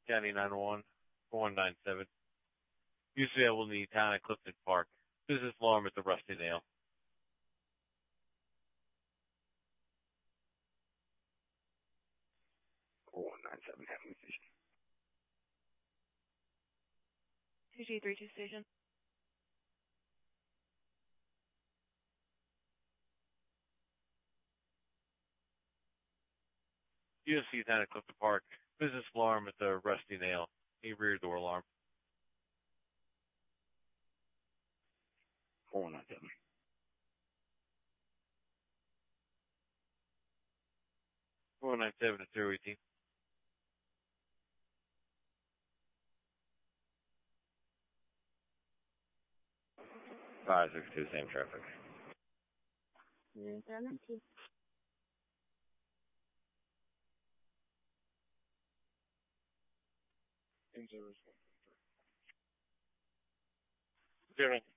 County 911, 4197. Usually I will need town at Clifton Park. Business alarm at the Rusty Nail. 4197, Happy Station. 2G32 Station. USC down at Clifton Park. Business alarm at the Rusty Nail. A rear door alarm. 4197. 497 to 018. Five 62, same traffic. 019. Zero.